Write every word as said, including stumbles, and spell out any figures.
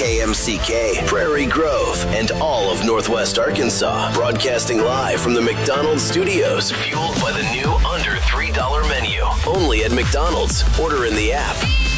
K M C K, Prairie Grove, and all of Northwest Arkansas. Broadcasting live from the McDonald's studios, fueled by the new under three dollar menu. Only at McDonald's. Order in the app.